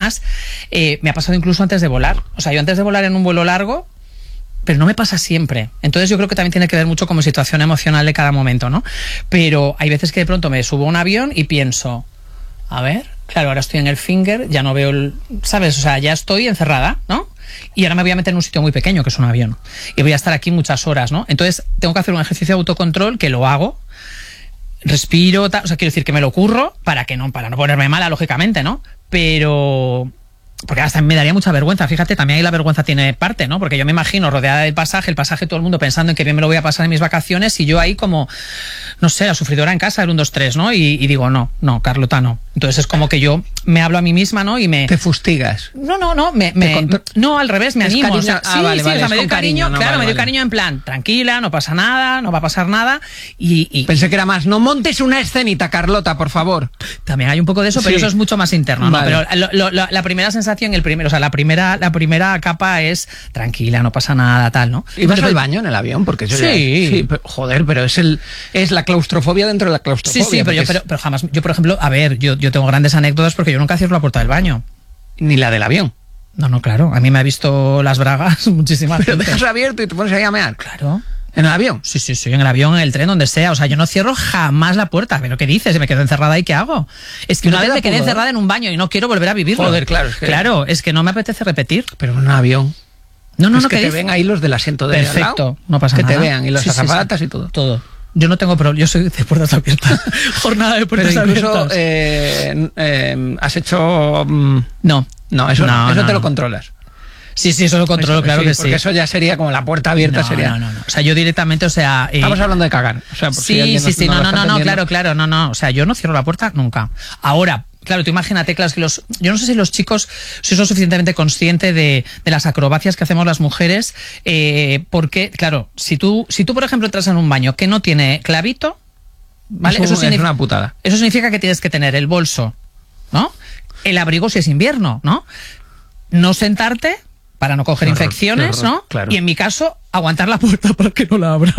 además me ha pasado incluso antes de volar. O sea, yo antes de volar en un vuelo largo, pero no me pasa siempre. Entonces yo creo que también tiene que ver mucho como situación emocional de cada momento, ¿no? Pero hay veces que de pronto me subo a un avión y pienso, a ver, claro, ahora estoy en el finger, ya no veo ¿sabes? O sea, ya estoy encerrada, ¿no? Y ahora me voy a meter en un sitio muy pequeño, que es un avión. Y voy a estar aquí muchas horas, ¿no? Entonces tengo que hacer un ejercicio de autocontrol, que lo hago, respiro, o sea, quiero decir que me lo curro para no ponerme mala, lógicamente, ¿no? Pero... porque hasta me daría mucha vergüenza, fíjate, también ahí la vergüenza tiene parte, ¿no? Porque yo me imagino rodeada del pasaje, el pasaje todo el mundo pensando en que bien me lo voy a pasar en mis vacaciones y yo ahí como, no sé, la sufridora en casa, el 1, 2, 3, ¿no? Y digo, no, Carlota, no. Entonces es como que yo me hablo a mí misma, ¿no? Y me... ¿Te fustigas? No, no, al revés, me animo. Cariño, O sea, sí, vale, o sea, me doy cariño, no, claro, vale, me doy cariño en plan, tranquila, no pasa nada, no va a pasar nada y... Pensé que era más, no montes una escenita, Carlota, por favor. También hay un poco de eso, pero eso es mucho más interno, vale. ¿no? Pero la primera sensación, o sea, la primera capa es tranquila, no pasa nada, tal, ¿no? ¿Y vas al baño en el avión? Porque eso sí. Pero, joder, pero es la claustrofobia dentro de la claustrofobia. Sí, pero jamás, yo por ejemplo, a ver, yo tengo grandes anécdotas porque yo nunca cierro la puerta del baño. Ni la del avión. No, claro, a mí me ha visto las bragas muchísimas Pero gente. dejas abierto y te pones ahí a mear. Claro. ¿En el avión? Sí, en el avión, en el tren, donde sea. O sea, yo no cierro jamás la puerta. ¿Pero qué dices? Si me quedo encerrada, ¿y qué hago? Es que una vez me quedé encerrada en un baño y no quiero volver a vivirlo. Joder, claro. Claro, es que no me apetece repetir. Pero en un avión... No, que te ven ahí los del asiento de perfecto, no pasa nada. Que nada. te vean y los azafatas y todo. Todo. Yo no tengo problema, yo soy de puertas abiertas. Jornada de puertas abiertas. Pero incluso has hecho... No, eso te lo controlas. Sí, eso lo controlo, claro que sí. Porque eso ya sería como la puerta abierta. No. O sea, yo directamente, o sea... Estamos hablando de cagar. O sea, por sí, claro. No. O sea, yo no cierro la puerta nunca. Ahora... Claro, tú imagínate, claro, que yo no sé si los chicos son suficientemente conscientes de las acrobacias que hacemos las mujeres, porque, claro, si tú, por ejemplo, entras en un baño que no tiene clavito, ¿vale? Eso es una putada. Eso significa que tienes que tener el bolso, ¿no? El abrigo si es invierno, ¿no? No sentarte para no coger infecciones, ¿no? Claro. Y en mi caso, aguantar la puerta para que no la abran.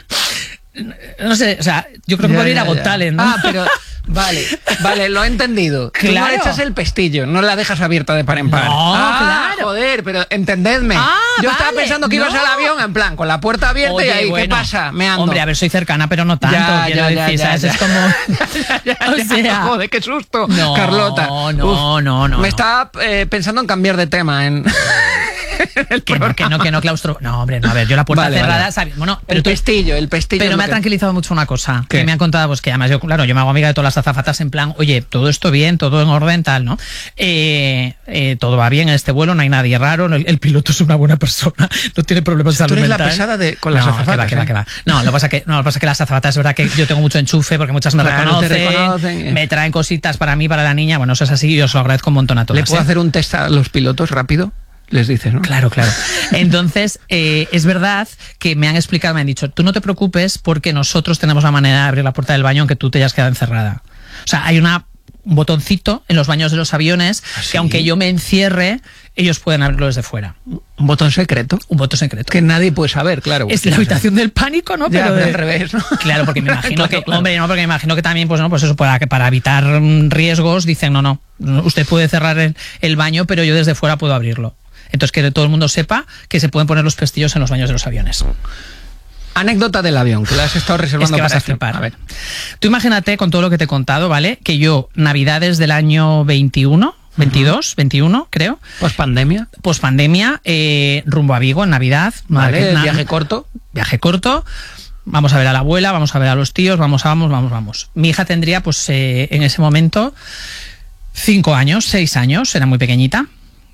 No sé, o sea, yo creo que podría ir a Got Talent, ¿no? Ah, pero... Vale, lo he entendido. Claro. Tú no echas el pestillo, no la dejas abierta de par en par. No, claro. Joder, pero entendedme. Yo estaba pensando que ibas al avión, en plan, con la puerta abierta. Oye, y ahí, bueno, ¿qué pasa? Meando. Hombre, a ver, soy cercana, pero no tanto. Quiero decir, ¿sabes? Es como... O sea... Joder, qué susto, no, Carlota. No. Me estaba pensando en cambiar de tema en... que no, claustro. No, hombre, no, a ver, yo la puerta cerrada, ¿sabes? Bueno, pero el pestillo. Pero me ha tranquilizado mucho una cosa. ¿Qué? Que me han contado, pues que además yo me hago amiga de todas las azafatas en plan, oye, todo esto bien, todo en orden, tal, ¿no? Todo va bien en este vuelo, no hay nadie raro, el piloto es una buena persona, no tiene problemas de salud mental. Tú eres la pesada con las azafatas. Que va. No, lo que pasa es que las azafatas es verdad que yo tengo mucho enchufe porque muchas me reconocen, me traen cositas para mí, para la niña, bueno, eso es así y yo os lo agradezco un montón a todos. ¿Le puedo hacer un test a los pilotos rápido? Les dices, ¿no? Claro. Entonces, es verdad que me han explicado, me han dicho, tú no te preocupes porque nosotros tenemos la manera de abrir la puerta del baño aunque tú te hayas quedado encerrada. O sea, hay un botoncito en los baños de los aviones que aunque yo me encierre, ellos pueden abrirlo desde fuera. ¿Un botón secreto? Un botón secreto. Que nadie puede saber, claro. Es la habitación del pánico, ¿no? Pero al revés, ¿no? Claro, porque me imagino hombre, no, porque me imagino que también, pues eso, para evitar riesgos, dicen, no, usted puede cerrar el baño, pero yo desde fuera puedo abrirlo. Entonces, que todo el mundo sepa que se pueden poner los pestillos en los baños de los aviones. Anécdota del avión, que la has estado reservando para flipar. A ver. Tú imagínate, con todo lo que te he contado, ¿vale? Que yo, Navidades del año 21, 21, creo. ¿Pospandemia? Pospandemia, rumbo a Vigo en Navidad. Vale, viaje corto. Viaje corto. Vamos a ver a la abuela, vamos a ver a los tíos, vamos. Mi hija tendría, pues, en ese momento, 5 años, 6 años, era muy pequeñita.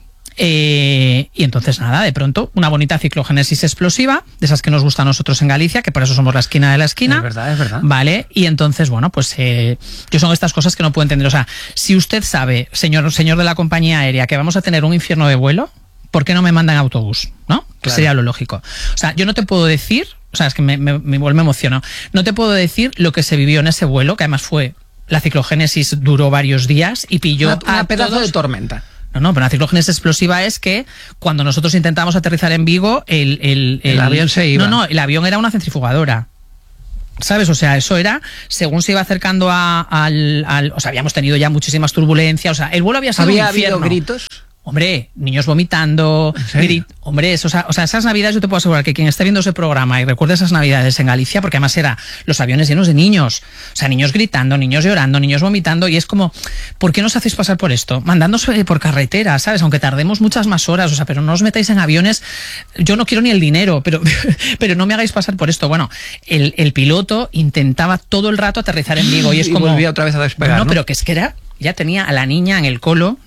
Y entonces nada, de pronto una bonita ciclogénesis explosiva, de esas que nos gusta a nosotros en Galicia, que por eso somos la esquina de la esquina. Es verdad. Vale, y entonces, bueno, pues yo son estas cosas que no puedo entender. O sea, si usted sabe, señor de la compañía aérea, que vamos a tener un infierno de vuelo, ¿por qué no me mandan autobús? ¿No? Claro. Sería lo lógico. O sea, yo no te puedo decir, o sea, es que me emociono, no te puedo decir lo que se vivió en ese vuelo, que además fue, la ciclogénesis duró varios días y pilló una pedazo de tormenta. No, pero la ciclogénesis explosiva es que cuando nosotros intentamos aterrizar en Vigo, el avión se iba. No, el avión era una centrifugadora. ¿Sabes? O sea, eso era según se iba acercando al... O sea, habíamos tenido ya muchísimas turbulencias. O sea, el vuelo había sido un infierno. ¿Había habido gritos? Hombre, niños vomitando. Hombre, o sea, esas navidades yo te puedo asegurar que quien esté viendo ese programa y recuerde esas navidades en Galicia, porque además era los aviones llenos de niños. O sea, niños gritando, niños llorando, niños vomitando. Y es como, ¿por qué nos hacéis pasar por esto? Mandándose por carretera, ¿sabes? Aunque tardemos muchas más horas. O sea, pero no os metáis en aviones. Yo no quiero ni el dinero, pero no me hagáis pasar por esto. Bueno, el piloto intentaba todo el rato aterrizar en Vigo. Y es como... volvía otra vez a despegar, ¿no? Pero que es que era... Ya tenía a la niña en el colo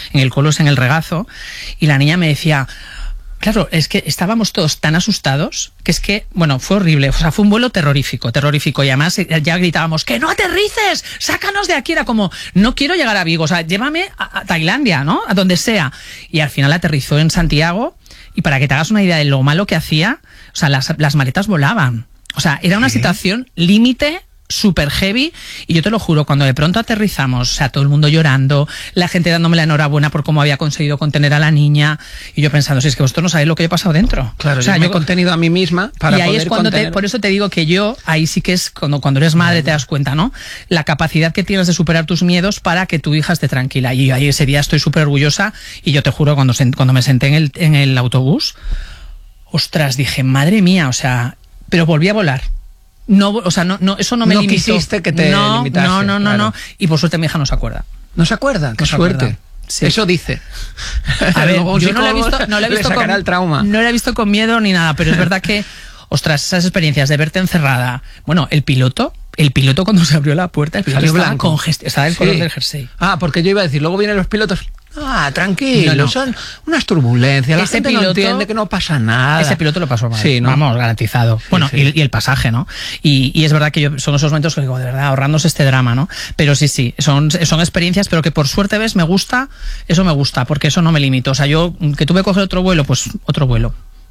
es en el regazo, y la niña me decía, claro, es que estábamos todos tan asustados que es que, bueno, fue horrible, o sea, fue un vuelo terrorífico, y además ya gritábamos, ¡que no aterrices! ¡Sácanos de aquí! Era como, no quiero llegar a Vigo, o sea, llévame a Tailandia, ¿no? A donde sea. Y al final aterrizó en Santiago, y para que te hagas una idea de lo malo que hacía, o sea, las maletas volaban. O sea, era una situación límite, súper heavy, y yo te lo juro, cuando de pronto aterrizamos, o sea, todo el mundo llorando, la gente dándome la enhorabuena por cómo había conseguido contener a la niña, y yo pensando, si es que vosotros no sabéis lo que he pasado dentro. Claro, o sea, yo me he contenido a mí misma para y ahí poder es cuando contener... por eso te digo que yo, ahí sí que es cuando eres madre te das cuenta, ¿no? La capacidad que tienes de superar tus miedos para que tu hija esté tranquila, y ahí ese día estoy súper orgullosa, y yo te juro, cuando me senté en el autobús, ostras, dije, madre mía, o sea, pero volví a volar. No, o sea, no, eso no me limitó. No quisiste que te limitase. No. Y por suerte mi hija no se acuerda. ¿No se acuerda? ¡Qué suerte! Sí. Eso dice. A ver, yo no la he visto con el trauma. No la he visto con miedo ni nada, pero es verdad que, ostras, esas experiencias de verte encerrada. Bueno, el piloto cuando se abrió la puerta, el piloto estaba congestionado, estaba el color del jersey. Ah, porque yo iba a decir, luego vienen los pilotos... Ah, tranquilo, no. Son unas turbulencias, la gente no entiende que no pasa nada. Ese piloto lo pasó mal, sí, ¿no? Vamos, garantizado. Bueno, sí. Y el pasaje, ¿no? Y es verdad que son esos momentos que digo, de verdad, ahorrándose este drama, ¿no? Pero sí, son experiencias, pero que por suerte, ¿ves? Me gusta, porque eso no me limito. O sea, yo, que tuve que coger otro vuelo, pues otro vuelo.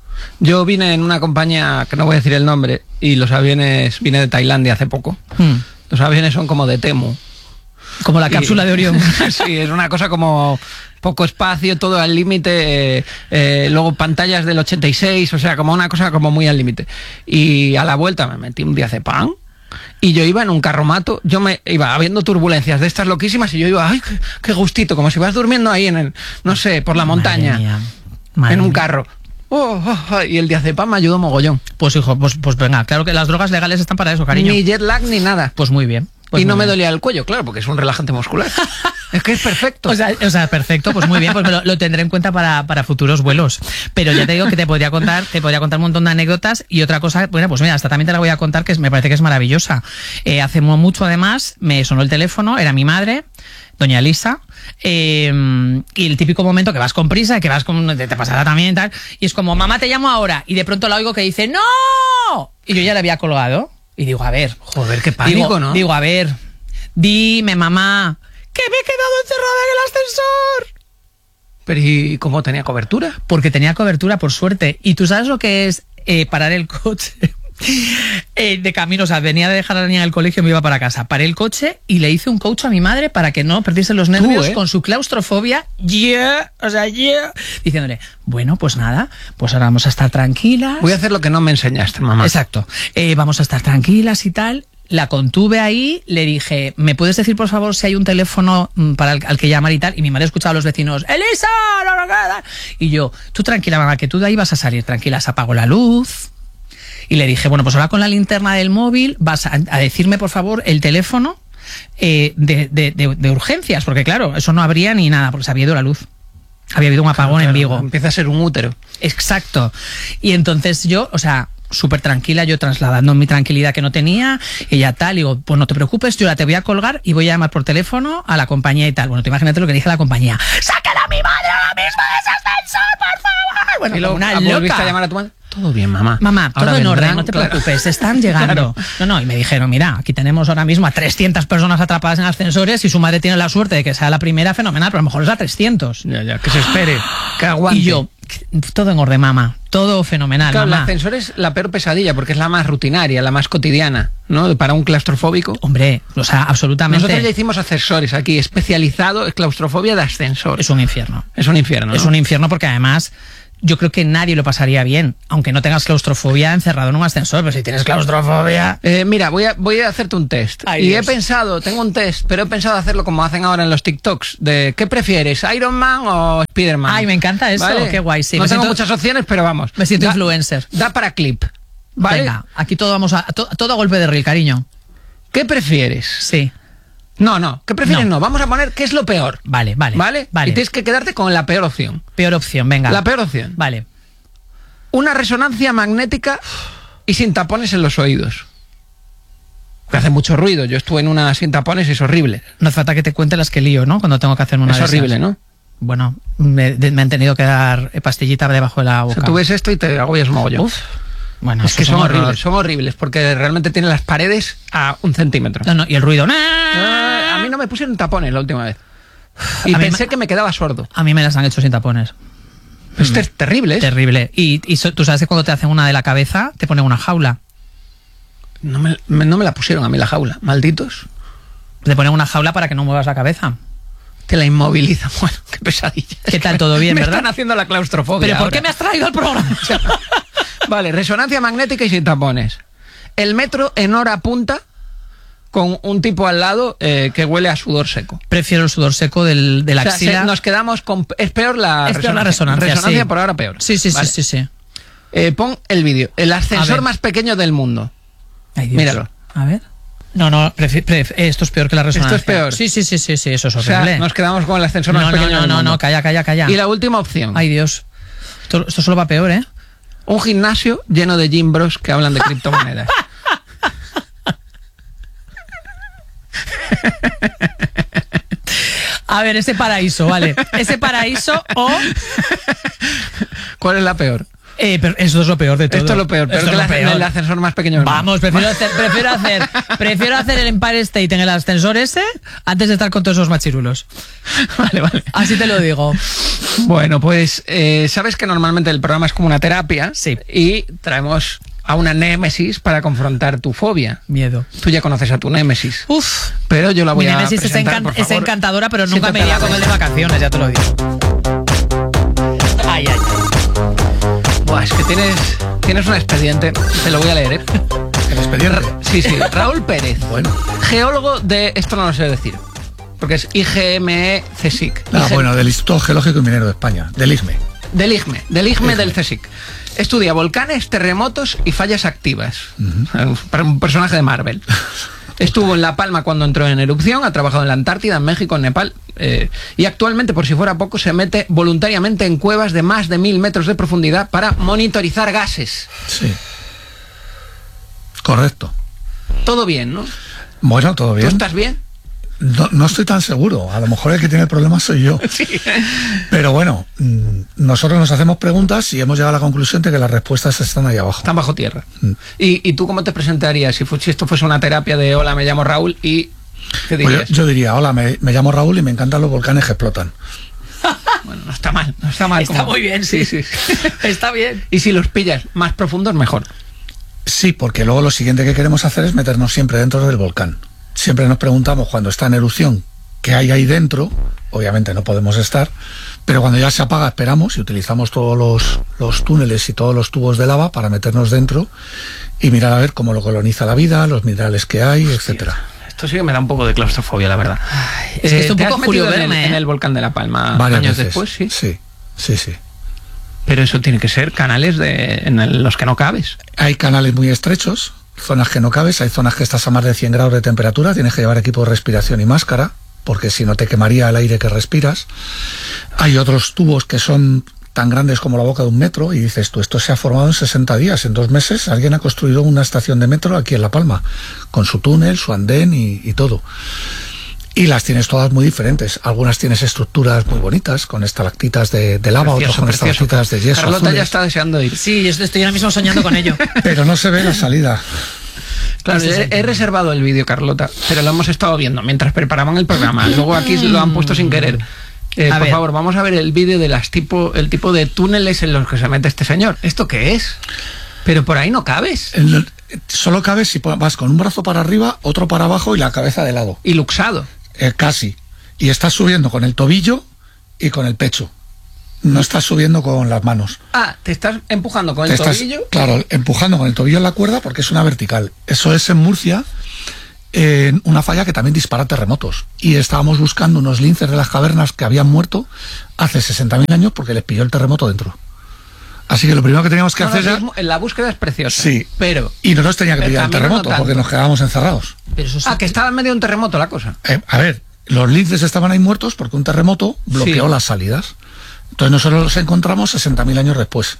Yo vine en una compañía, que no voy a decir el nombre, y los aviones, vine de Tailandia hace poco. Los aviones son como de Temu. Como la cápsula de Orión. Sí, es una cosa como poco espacio, todo al límite, luego pantallas del 86, o sea, como una cosa como muy al límite. Y a la vuelta me metí un diazepam y yo iba en un carromato, yo me iba habiendo turbulencias de estas loquísimas y yo iba, ¡ay, qué gustito! Como si vas durmiendo ahí no sé, por la montaña, en un carro. Y el diazepam me ayudó mogollón. Pues hijo, pues venga, claro que las drogas legales están para eso, cariño. Ni jet lag ni nada. Pues muy bien. Pues y no me dolía el cuello, claro, porque es un relajante muscular. Es que es perfecto. O sea, perfecto, pues muy bien, pues lo tendré en cuenta para futuros vuelos. Pero ya te digo que te podría contar un montón de anécdotas. Y otra cosa, bueno, pues mira, hasta también te la voy a contar, que me parece que es maravillosa. Hace mucho, además, me sonó el teléfono, era mi madre, doña Elisa, y el típico momento que vas con prisa, que vas te pasará también tal, y es como, mamá, te llamo ahora, y de pronto la oigo que dice, ¡no! Y yo ya la había colgado. Y digo, a ver... Joder, qué pánico, ¿no? Digo, a ver, dime, mamá, que me he quedado encerrada en el ascensor. Pero ¿y cómo tenía cobertura? Porque tenía cobertura, por suerte. ¿Y tú sabes lo que es parar el coche? De camino, o sea, venía de dejar a la niña en el colegio y me iba para casa. Paré el coche y le hice un coach a mi madre para que no perdiese los nervios con su claustrofobia. Diciéndole, bueno, pues nada, pues ahora vamos a estar tranquilas. Voy a hacer lo que no me enseñaste, mamá. Exacto. Vamos a estar tranquilas y tal. La contuve ahí, le dije, ¿me puedes decir por favor si hay un teléfono al que llamar y tal? Y mi madre escuchaba a los vecinos, ¡Elisa! Y yo, tú tranquila, mamá, que tú de ahí vas a salir tranquila. Se apagó la luz. Y le dije, bueno, pues ahora con la linterna del móvil vas a decirme, por favor, el teléfono de urgencias, porque claro, eso no habría ni nada, porque se había ido la luz. Había habido un apagón en Vigo. Empieza a ser un útero. Exacto. Y entonces yo, o sea, súper tranquila, yo trasladando mi tranquilidad que no tenía, ella tal, digo, pues no te preocupes, yo la te voy a colgar y voy a llamar por teléfono a la compañía y tal. Bueno, tú imagínate lo que dije a la compañía. ¡Sácala a mi madre ahora mismo de ese ascensor, por favor! Bueno, y luego una volviste a llamar a tu madre. Todo bien, mamá. Mamá, todo ahora en orden, no te preocupes, están llegando. Claro. No, y me dijeron, mira, aquí tenemos ahora mismo a 300 personas atrapadas en ascensores y su madre tiene la suerte de que sea la primera, fenomenal, pero a lo mejor es a 300. Ya, que se espere, que aguante. Y yo, todo en orden, mamá, todo fenomenal, claro, mamá. El ascensor es la peor pesadilla porque es la más rutinaria, la más cotidiana, ¿no? Para un claustrofóbico. Hombre, o sea, absolutamente. Nosotros ya hicimos ascensores aquí, especializado en claustrofobia de ascensor. Es un infierno. Es un infierno, ¿no? Es un infierno porque además yo creo que nadie lo pasaría bien, aunque no tengas claustrofobia encerrado en un ascensor, pero si tienes claustrofobia... Mira, voy a hacerte un test. Ay, Dios. Tengo un test, pero he pensado hacerlo como hacen ahora en los TikToks, de ¿qué prefieres, Iron Man o Spider-Man? Ay, me encanta eso, ¿Vale? qué guay, sí. No tengo muchas opciones, pero vamos. Me siento influencer. Da para clip, ¿vale? Venga, aquí todo vamos a... todo a golpe de reel, cariño. ¿Qué prefieres? Sí. No, ¿qué prefieres? No. No, vamos a poner ¿qué es lo peor? Vale. Y tienes que quedarte con la peor opción. Peor opción, venga. La peor opción. Vale. Una resonancia magnética y sin tapones en los oídos. Que hace mucho ruido. Yo estuve en una sin tapones y es horrible. No hace falta que te cuente las que lío, ¿no? Cuando tengo que hacerme una Es de esas. horrible, ¿no? Bueno, me han tenido que dar pastillita debajo de la O boca. sea, tú ves esto y te agobias un mogollón. Uf. Bueno, Es que eso son horror. horribles, son horribles, porque realmente tienen las paredes a 1 centímetro. No, y el ruido. A mí no me pusieron tapones la última vez. Y A mí pensé que me quedaba sordo. A mí me las han hecho sin tapones. Esto es terrible, ¿eh? Terrible. Y tú sabes que cuando te hacen una de la cabeza, te ponen una jaula. No me la pusieron a mí la jaula. Malditos. Te ponen una jaula para que no muevas la cabeza. Te la inmovilizan. Bueno, qué pesadilla. ¿Qué tal? ¿Todo bien, me verdad? están haciendo la claustrofobia. ¿Pero por ahora. qué me has traído al programa? Vale, resonancia magnética y sin tapones. El metro en hora punta con un tipo al lado que huele a sudor seco. Prefiero el sudor seco de la O sea, axila. nos quedamos con... Es peor la Es peor la resonancia. resonancia, sí. por ahora peor. Sí. Vale. Pon el vídeo. El A ascensor ver. más pequeño del mundo. Ay, Dios. Míralo. A ver. No, esto es peor que la resonancia. Esto es peor. Sí, eso es O sea, horrible. nos quedamos con el ascensor más pequeño del mundo. No, calla. Y la última opción. Ay, Dios. Esto solo va peor, ¿eh? Un gimnasio lleno de gym bros que hablan de criptomonedas. A ver, ese paraíso, vale. Ese paraíso o... ¿Cuál es la peor? Pero eso es lo peor de todo. Esto es lo peor. Peor Esto que es lo peor. el ascensor más pequeño del mundo. Vamos, prefiero hacer el Empire State en el ascensor ese antes de estar con todos esos machirulos. Vale. Así te lo digo. Bueno, pues sabes que normalmente el programa es como una terapia. Sí. Y traemos a una némesis para confrontar tu fobia. Miedo. Tú ya conoces a tu némesis. Uf. Pero yo la voy Mi a Némesis presentar, por es favor. encantadora, pero nunca me Siéntate iría a la con él de vacaciones, ya te lo digo. Ay. Buah, es que tienes un expediente. Te lo voy a leer, ¿eh? El expediente. Sí. Raúl Pérez. Bueno. Geólogo de... Esto no lo sé decir. Porque es IGME CSIC. Bueno, del Instituto Geológico y Minero de España, del IGME. Del IGME del CSIC. Estudia volcanes, terremotos y fallas activas. Para un personaje de Marvel. Estuvo en La Palma cuando entró en erupción, ha trabajado en la Antártida, en México, en Nepal, y actualmente, por si fuera poco, se mete voluntariamente en cuevas de más de 1000 metros de profundidad para monitorizar gases. Sí. Correcto. Todo bien, ¿no? Bueno, todo bien. ¿Tú estás bien? No estoy tan seguro. A lo mejor el que tiene el problema soy yo. Sí. Pero bueno, nosotros nos hacemos preguntas y hemos llegado a la conclusión de que las respuestas están ahí abajo. Están bajo tierra. ¿Y tú cómo te presentarías si esto fuese una terapia de hola, me llamo Raúl y... ¿Qué dirías? Pues yo diría, hola, me llamo Raúl y me encantan los volcanes que explotan. Bueno, no está mal. Está muy bien, sí. Está bien. Y si los pillas más profundos, mejor. Sí, porque luego lo siguiente que queremos hacer es meternos siempre dentro del volcán. Siempre nos preguntamos cuando está en erupción qué hay ahí dentro. Obviamente no podemos estar, pero cuando ya se apaga esperamos y utilizamos todos los túneles y todos los tubos de lava para meternos dentro y mirar a ver cómo lo coloniza la vida, los minerales que hay, etcétera. Esto sí que me da un poco de claustrofobia, la verdad. Es que esto un ¿te poco has Julio metido Verne, en el volcán de La Palma Varias años veces. después? Sí. Sí. Pero eso tiene que ser canales en los que no cabes. Hay canales muy estrechos, zonas que no cabes, hay zonas que estás a más de 100 grados de temperatura, tienes que llevar equipo de respiración y máscara, porque si no te quemaría el aire que respiras. Hay otros tubos que son tan grandes como la boca de un metro y dices tú, esto se ha formado en 60 días, en 2 meses alguien ha construido una estación de metro aquí en La Palma, con su túnel, su andén y todo. Y las tienes todas muy diferentes. Algunas tienes estructuras muy bonitas, con estalactitas de lava, otras con estalactitas de yeso. Carlota azules. ya está deseando ir. Sí, yo estoy ahora mismo soñando con ello. Pero no se ve la salida. Claro, he reservado el vídeo, Carlota, pero lo hemos estado viendo mientras preparaban el programa. Luego aquí lo han puesto sin querer. Por favor, vamos a ver el vídeo de el tipo de túneles en los que se mete este señor. ¿Esto qué es? Pero por ahí no cabes. Solo cabes si vas con un brazo para arriba, otro para abajo y la cabeza de lado. Y luxado. Casi. Y estás subiendo con el tobillo y con el pecho. No estás subiendo con las manos. Ah, te estás empujando con el tobillo. Claro, empujando con el tobillo en la cuerda porque es una vertical. Eso es en Murcia, en una falla que también dispara terremotos. Y estábamos buscando unos linces de las cavernas que habían muerto hace 60.000 años porque les pilló el terremoto dentro. Así que lo primero que teníamos que hacer era... La búsqueda es preciosa. Sí, pero... Y no nos tenía que pillar el terremoto porque nos quedábamos encerrados. Pero eso sí que estaba en medio de un terremoto la cosa. A ver, los linces estaban ahí muertos porque un terremoto bloqueó las salidas. Entonces nosotros los encontramos 60.000 años después.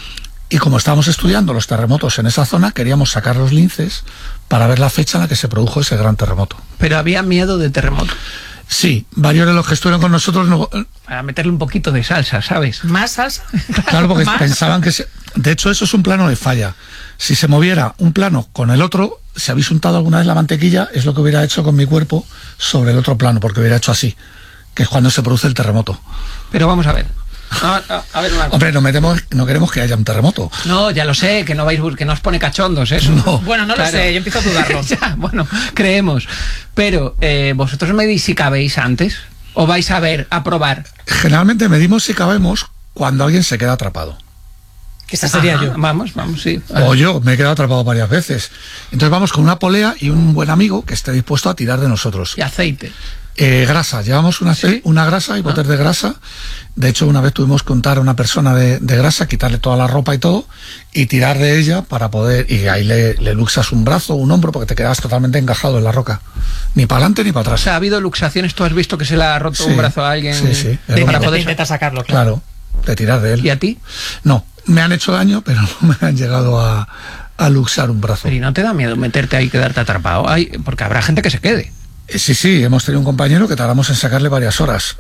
Y como estábamos estudiando los terremotos en esa zona, queríamos sacar los linces para ver la fecha en la que se produjo ese gran terremoto. Pero había miedo de terremoto. Sí, varios de los que estuvieron con nosotros... Para meterle un poquito de salsa, ¿sabes? ¿Más salsa? Claro, porque pensaban que... De hecho, eso es un plano de falla. Si se moviera un plano con el otro, si habéis untado alguna vez la mantequilla, es lo que hubiera hecho con mi cuerpo sobre el otro plano, porque hubiera hecho así, que es cuando se produce el terremoto. Pero vamos a ver. A ver una cosa. Hombre, no queremos que haya un terremoto. No, ya lo sé, que no os pone cachondos eso. No. Bueno, no Claro. lo sé, yo empiezo a dudarlo. Ya, bueno, creemos. Pero, ¿vosotros medís si cabéis antes? ¿O vais a probar? Generalmente medimos si cabemos cuando alguien se queda atrapado. Que esa sería Ajá, yo. Vamos, sí. O yo, me he quedado atrapado varias veces. Entonces vamos con una polea y un buen amigo que esté dispuesto a tirar de nosotros. Y aceite. Grasa, llevamos una grasa y botes de grasa. De hecho, una vez tuvimos que untar a una persona de grasa, quitarle toda la ropa y todo, y tirar de ella para poder... Y ahí le luxas un brazo, un hombro, porque te quedas totalmente encajado en la roca. Ni para adelante ni para O atrás. sea, ha habido luxaciones, tú has visto que se le ha roto un brazo a alguien. Sí, sí. Para poder... Intenta sacarlo, claro. Claro, de tirar de él. ¿Y a ti? No, me han hecho daño, pero no me han llegado a luxar un brazo. Pero ¿y no te da miedo meterte ahí y quedarte atrapado? Porque habrá gente que se quede. Sí, hemos tenido un compañero que tardamos en sacarle varias horas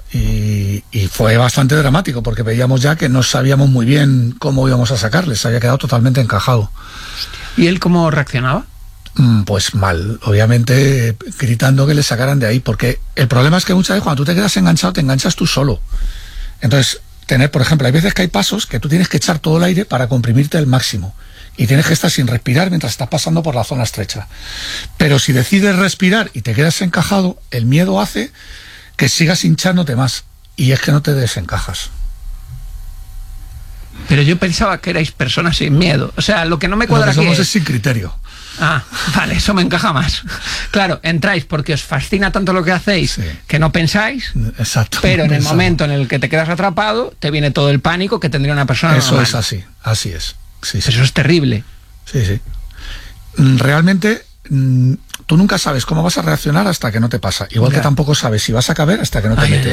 y fue bastante dramático porque veíamos ya que no sabíamos muy bien cómo íbamos a sacarle, se había quedado totalmente encajado. ¿Y él cómo reaccionaba? Pues mal, obviamente gritando que le sacaran de ahí, porque el problema es que muchas veces cuando tú te quedas enganchado te enganchas tú solo. Entonces, por ejemplo, hay veces que hay pasos que tú tienes que echar todo el aire para comprimirte al máximo. Y tienes que estar sin respirar mientras estás pasando por la zona estrecha. Pero si decides respirar y te quedas encajado, el miedo hace que sigas hinchándote más. Y es que no te desencajas. Pero yo pensaba que erais personas sin miedo. O sea, lo que no me cuadra Lo que aquí somos es... es sin criterio. Ah, vale, eso me encaja más. Claro, entráis porque os fascina tanto lo que hacéis que no pensáis. Exacto. Pero en el Pensamos. momento en el que te quedas atrapado, te viene todo el pánico que tendría una persona Eso normal. es así es. Sí, sí. Eso es terrible. Sí. Realmente tú nunca sabes cómo vas a reaccionar hasta que no te pasa. Igual que tampoco sabes si vas a caber hasta que no te metes.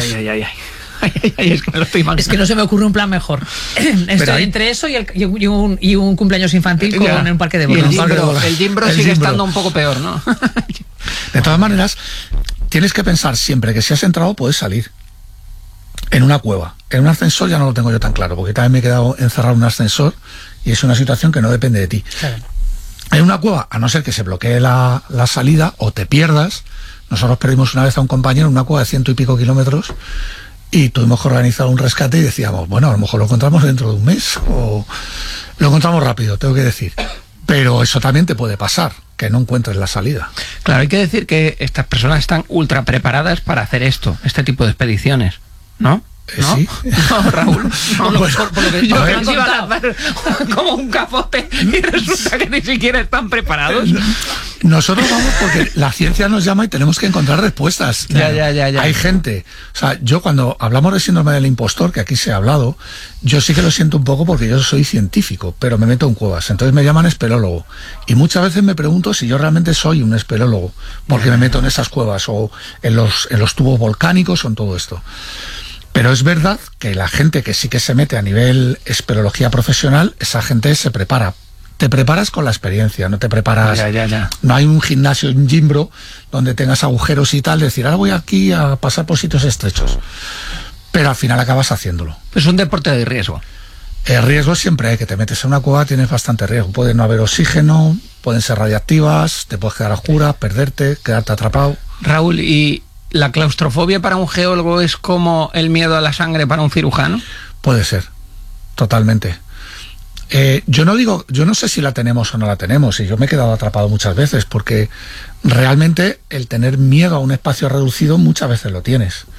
Es que me lo estoy imaginando. Es que no se me ocurre un plan mejor. Estoy entre eso y un cumpleaños infantil en un parque de Y bolas. el Jimbro sigue estando un poco peor, ¿no? De todas maneras, tienes que pensar siempre que si has entrado puedes salir. En una cueva. En un ascensor ya no lo tengo yo tan claro, porque también me he quedado encerrado en un ascensor y es una situación que no depende de ti. Claro. En una cueva, a no ser que se bloquee la salida o te pierdas, nosotros perdimos una vez a un compañero en una cueva de 100 y pico kilómetros y tuvimos que organizar un rescate y decíamos, bueno, a lo mejor lo encontramos dentro de un mes o lo encontramos rápido, tengo que decir. Pero eso también te puede pasar, que no encuentres la salida. Claro, hay que decir que estas personas están ultra preparadas para hacer este tipo de expediciones, ¿no? ¿No? Sí. No, Raúl. No, Pues, por lo que yo a ver. pensé iban a hacer como un capote y resulta que ni siquiera están preparados. Nosotros vamos porque la ciencia nos llama y tenemos que encontrar respuestas. Ya. Hay gente, o sea, yo cuando hablamos de síndrome del impostor, que aquí se ha hablado, yo sí que lo siento un poco porque yo soy científico, pero me meto en cuevas, entonces me llaman espeleólogo. Y muchas veces me pregunto si yo realmente soy un espeleólogo, porque me meto en esas cuevas o en los tubos volcánicos o en todo esto. Pero es verdad que la gente que sí que se mete a nivel espeleología profesional, esa gente se prepara. Te preparas con la experiencia, no te preparas... Ya. No hay un gimnasio, un Jimbro, donde tengas agujeros y tal, decir, ahora voy aquí a pasar por sitios estrechos. Pero al final acabas haciéndolo. Es un deporte de riesgo. El riesgo siempre hay, que te metes en una cueva, tienes bastante riesgo. Puede no haber oxígeno, pueden ser radiactivas, te puedes quedar a oscuras, perderte, quedarte atrapado. Raúl, ¿y la claustrofobia para un geólogo es como el miedo a la sangre para un cirujano? Puede ser, totalmente. Yo no sé si la tenemos o no la tenemos, y yo me he quedado atrapado muchas veces, porque realmente el tener miedo a un espacio reducido muchas veces lo tienes.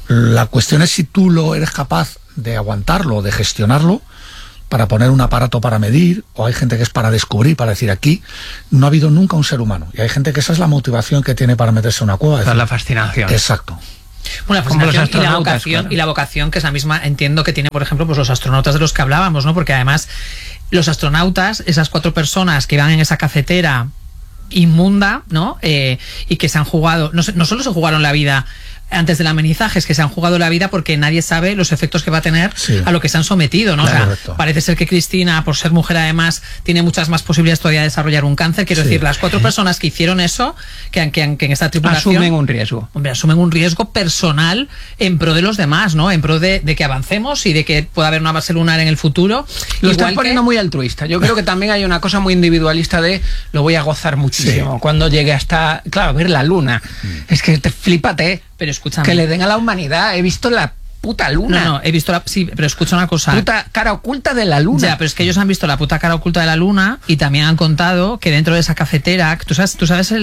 La cuestión es si tú lo eres capaz de aguantarlo, de gestionarlo, para poner un aparato para medir, o hay gente que es para descubrir, para decir aquí no ha habido nunca un ser humano. Y hay gente que esa es la motivación que tiene para meterse en una cueva. Esa es la fascinación. Exacto. Bueno, la fascinación y la vocación, que es la misma, entiendo que tiene, por ejemplo, pues los astronautas de los que hablábamos, ¿no? Porque además los astronautas, esas 4 personas que iban en esa cafetera inmunda, ¿no? Y que se han jugado, no solo se jugaron la vida antes del amenizaje, es que se han jugado la vida porque nadie sabe los efectos que va a tener a lo que se han sometido, ¿no? Claro, o sea, parece ser que Cristina, por ser mujer además, tiene muchas más posibilidades todavía de desarrollar un cáncer. Quiero decir, las 4 personas que hicieron eso, que en esta tripulación... Asumen un riesgo. Hombre, asumen un riesgo personal en pro de los demás, ¿no? En pro de que avancemos y de que pueda haber una base lunar en el futuro. Lo estás poniendo muy altruista. Yo creo que también hay una cosa muy individualista de lo voy a gozar muchísimo cuando llegue hasta, claro, ver la luna. Es que flípate. Pero escúchame. Que le den a la humanidad. He visto la puta luna. No, he visto sí, pero escucha una cosa. Puta cara oculta de la luna. Ya, pero es que ellos han visto la puta cara oculta de la luna y también han contado que dentro de esa cafetera, tú sabes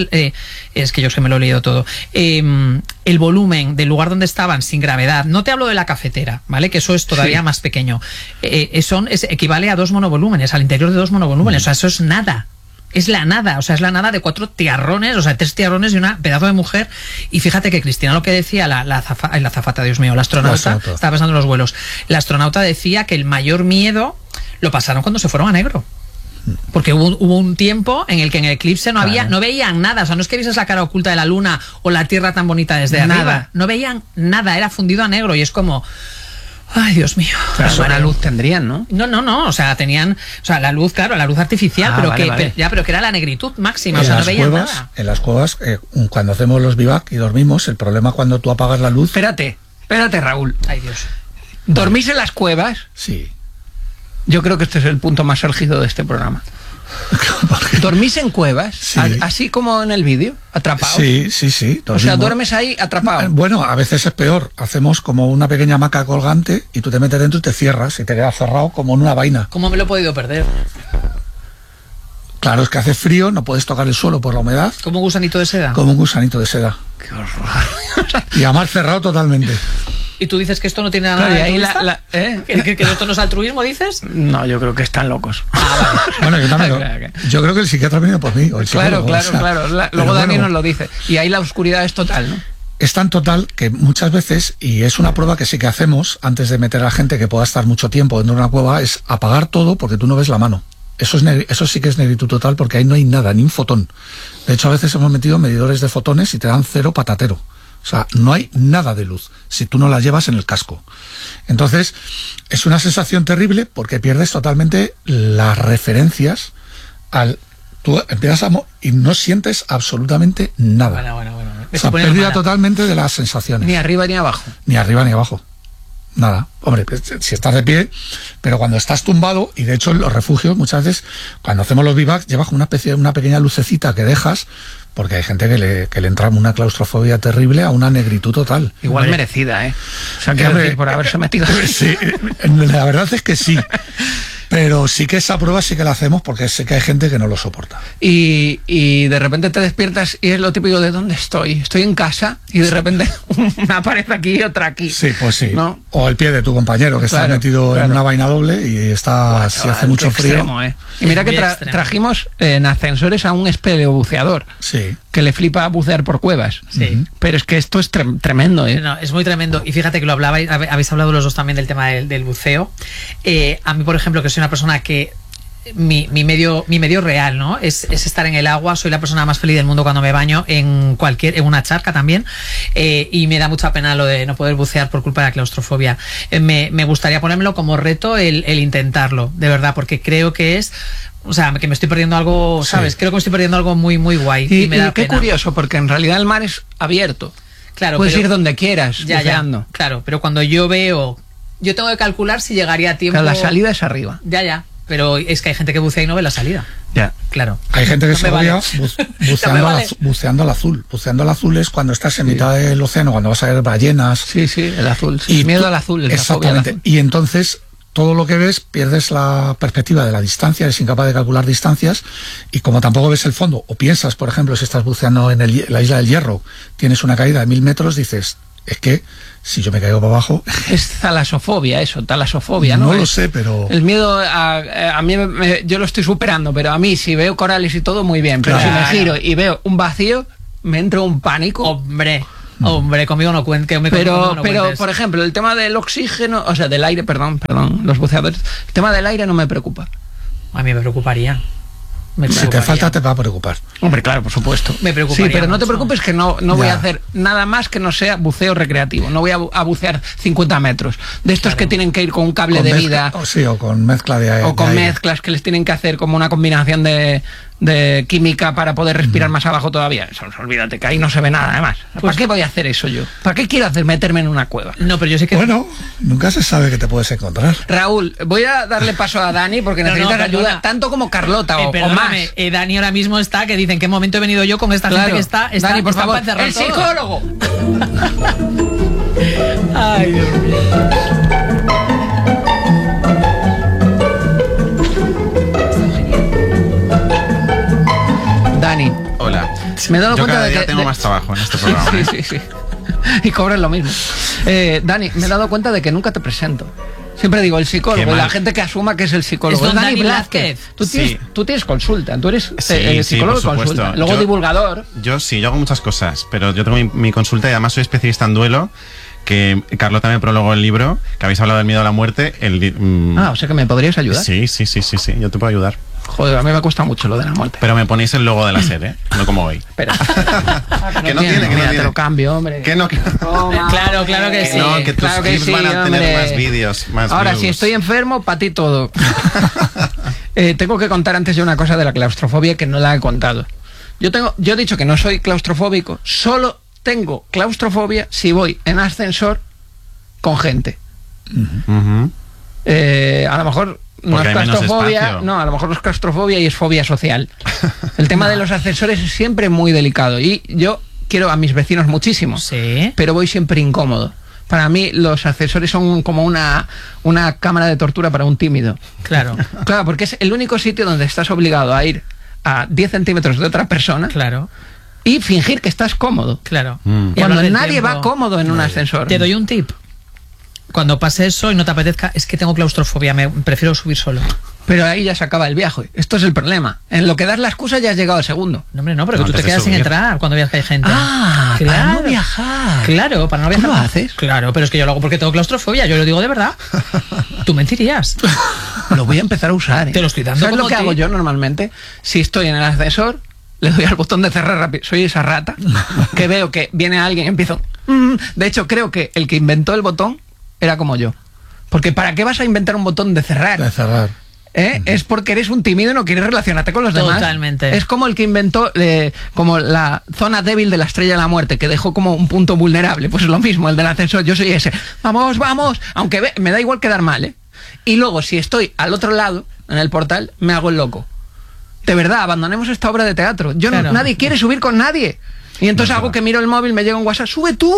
es que yo que me lo he leído todo, el volumen del lugar donde estaban sin gravedad, no te hablo de la cafetera, ¿vale? Que eso es todavía más pequeño. Equivale a 2 monovolúmenes, al interior de 2 monovolúmenes, o sea, eso es nada. Es la nada, o sea, es la nada de 4 tiarrones, o sea, 3 tiarrones y una pedazo de mujer. Y fíjate que Cristina lo que decía, la azafata, Dios mío, la astronauta, estaba pensando en los vuelos. La astronauta decía que el mayor miedo lo pasaron cuando se fueron a negro. Porque hubo un tiempo en el que en el eclipse no veían nada, o sea, no es que vieses la cara oculta de la luna o la Tierra tan bonita desde arriba, no veían nada, era fundido a negro y es como... Ay, Dios mío. Pero buena luz tendrían, ¿no? No, o sea, tenían, o sea, la luz, claro, la luz artificial, pero que era la negritud máxima, o sea, no veían nada. En las cuevas, cuando hacemos los bivac y dormimos, el problema cuando tú apagas la luz... Espérate, Raúl. Ay, Dios. ¿Dormís en las cuevas? Sí. Yo creo que este es el punto más álgido de este programa. ¿Dormís en cuevas? Sí. Así como en el vídeo, atrapado. Sí. O sea, duermes ahí atrapado. Bueno, a veces es peor. Hacemos como una pequeña hamaca colgante y tú te metes dentro y te cierras y te quedas cerrado como en una vaina. ¿Cómo me lo he podido perder? Claro, es que hace frío, no puedes tocar el suelo por la humedad. ¿Como un gusanito de seda? Como un gusanito de seda. Qué horror. Y además cerrado totalmente. ¿Y tú dices que esto no tiene nada de altruista? ¿Que esto no es altruismo, dices? No, yo creo que están locos. Vale. Bueno, yo también. Yo creo que el psiquiatra ha venido por mí. Claro. Luego Dani nos lo dice. Y ahí la oscuridad es total, ¿no? Es tan total que muchas veces, y es una prueba que sí que hacemos antes de meter a la gente que pueda estar mucho tiempo dentro de una cueva, es apagar todo porque tú no ves la mano. Eso sí que es negritud total porque ahí no hay nada, ni un fotón. De hecho, a veces hemos metido medidores de fotones y te dan 0 patatero. O sea, no hay nada de luz si tú no la llevas en el casco. Entonces, es una sensación terrible porque pierdes totalmente las referencias tú empiezas y no sientes absolutamente nada. Bueno. O sea, pérdida totalmente de las sensaciones. Ni arriba ni abajo. Ni arriba ni abajo. Nada. Hombre, si estás de pie, pero cuando estás tumbado, y de hecho en los refugios muchas veces, cuando hacemos los bivacs, llevas una pequeña lucecita que dejas, porque hay gente que le entra una claustrofobia terrible a una negritud total. Igual merecida, ¿eh? O sea, quiero decir, por haberse metido... Sí, la verdad es que sí. Pero sí que esa prueba sí que la hacemos porque sé que hay gente que no lo soporta. Y de repente te despiertas y es lo típico de ¿dónde estoy? Estoy en casa y de repente una pared aquí y otra aquí. Sí, pues sí. ¿No? O el pie de tu compañero que está metido en una vaina doble y está, si hace mucho frío. Extremo, ¿eh? Y mira que trajimos en ascensores a un espeleobuceador. Sí. Que le flipa bucear por cuevas. Sí. Pero es que esto es tremendo, ¿eh? No, es muy tremendo. Y fíjate que lo hablabais, habéis hablado los dos también del tema del buceo. A mí, por ejemplo, que soy una persona que mi medio real, ¿no? Es estar en el agua. Soy la persona más feliz del mundo cuando me baño en una charca también. Y me da mucha pena lo de no poder bucear por culpa de la claustrofobia. Me gustaría ponérmelo como reto el intentarlo, de verdad, porque creo que es... O sea, que me estoy perdiendo algo, ¿sabes? Sí. Creo que me estoy perdiendo algo muy, muy guay. Y me da qué pena. Curioso, porque en realidad el mar es abierto. Claro, puedes ir donde quieras, buceando. Claro, pero cuando yo tengo que calcular si llegaría a tiempo... Claro, la salida es arriba. Ya. Pero es que hay gente que bucea y no ve la salida. Ya. Claro. Hay gente que se odia buceando al azul. Buceando al azul es cuando estás en mitad del océano, cuando vas a ver ballenas. Sí, el azul. Sí. Miedo al azul. Exactamente. Y entonces... todo lo que ves, pierdes la perspectiva de la distancia, eres incapaz de calcular distancias, y como tampoco ves el fondo, o piensas, por ejemplo, si estás buceando en la isla del Hierro, tienes una caída de 1000 metros, dices, es que si yo me caigo para abajo... Es talasofobia eso, talasofobia, ¿no? No lo sé, pero... El miedo a mí, yo lo estoy superando, pero a mí si veo corales y todo, muy bien. Pero Claro. si me giro y veo un vacío, me entra un pánico. Hombre, conmigo no cuentes. Pero, por ejemplo, el tema del oxígeno, o sea, del aire, perdón, los buceadores, el tema del aire no me preocupa. A mí me preocuparía. Si te falta te va a preocupar. Hombre, claro, por supuesto. Me preocuparía Sí, pero no te mucho. preocupes que no voy a Ya. hacer nada más que no sea buceo recreativo. No voy a bucear 50 metros. De estos Claro. que tienen que ir con un cable Con de mezcla- vida. Sí, o con mezcla de aire. O con de aire. mezclas que les tienen que hacer como una combinación de química para poder respirar más abajo todavía. Eso, olvídate, que ahí no se ve nada, además. ¿Para qué voy a hacer eso yo? ¿Para qué quiero meterme en una cueva? No, pero yo sé que... Bueno, nunca se sabe que te puedes encontrar. Raúl, voy a darle paso a Dani porque No, necesitas perdona. ayuda tanto como Carlota o más. Perdóname, Dani ahora mismo está, que dice en qué momento he venido yo con esta gente Claro. que está Dani, por está favor, para encerrar el todo. psicólogo. Ay, Dios mío. Dani, Hola. me he dado Yo cuenta cada de día que... tengo más trabajo en este programa. Sí, ¿eh? sí, sí. Y cobras lo mismo. Dani, me he dado cuenta de que nunca te presento. Siempre digo el psicólogo, Qué y la mal. gente que asuma que es el psicólogo. Es don Dani Dani Blázquez. Blázquez. Tú tienes consulta, tú eres Sí, psicólogo por de consulta. supuesto. Luego Yo- divulgador. Yo sí, yo hago muchas cosas, pero yo tengo mi consulta y además soy especialista en duelo, que Carlota me prologó el libro, que habéis hablado del miedo a la muerte. O sea que me podrías ayudar. sí, yo te puedo ayudar. Joder, a mí me cuesta mucho lo de la muerte. Pero me ponéis el logo de la serie, ¿eh? No como hoy. Espera. Que no tiene, que no Mira, te tiene. lo cambio, hombre. Que no, que Toma, Claro, claro que hombre. sí. no, que tus Claro que clips sí, van a tener hombre. más vídeos, más Ahora, views. si estoy enfermo, para ti todo. Tengo que contar antes de una cosa de la claustrofobia que no la he contado. Yo he dicho que no soy claustrofóbico, solo tengo claustrofobia si voy en ascensor con gente. Ujú. A lo mejor no Porque es hay menos claustrofobia, espacio. no, a lo mejor no es claustrofobia y es fobia social. El tema de los ascensores es siempre muy delicado y yo quiero a mis vecinos muchísimo, Sí. pero voy siempre incómodo. Para mí los ascensores son como una cámara de tortura para un tímido. Claro, Claro, porque es el único sitio donde estás obligado a ir a 10 centímetros de otra persona claro, y fingir que estás cómodo. claro. Mm. Y Cuando hablar del nadie va tiempo. cómodo en un ascensor. Te doy un tip. Cuando pase eso y no te apetezca, es que tengo claustrofobia, me prefiero subir solo. Pero ahí ya se acaba el viaje. Esto es el problema. En lo que das la excusa ya has llegado al segundo. No, hombre, no, pero No, que tú te antes de quedas sin subir. entrar cuando veas que hay gente. Para no viajar. Claro, para no ¿Tú viajar. lo haces? Claro, pero es que yo lo hago porque tengo claustrofobia, yo lo digo de verdad. Tú mentirías. Lo voy a empezar a usar. ¿eh? Te lo estoy dando ¿Sabes como lo que tip? hago yo normalmente? Si estoy en el ascensor, le doy al botón de cerrar rápido. Soy esa rata que veo que viene alguien y empiezo... De hecho, creo que el que inventó el botón era como yo. Porque ¿para qué vas a inventar un botón de cerrar? De cerrar. Es porque eres un tímido y no quieres relacionarte con los demás. Totalmente. Es como el que inventó como la zona débil de la Estrella de la Muerte, que dejó como un punto vulnerable. Pues es lo mismo, el del ascensor. Yo soy ese. Vamos, vamos. Aunque me da igual quedar mal, ¿eh? Y luego, si estoy al otro lado, en el portal, me hago el loco. De verdad, abandonemos esta obra de teatro. Claro. Nadie quiere subir con nadie. Y entonces No, hago no. que miro el móvil, me llega un WhatsApp, sube tú,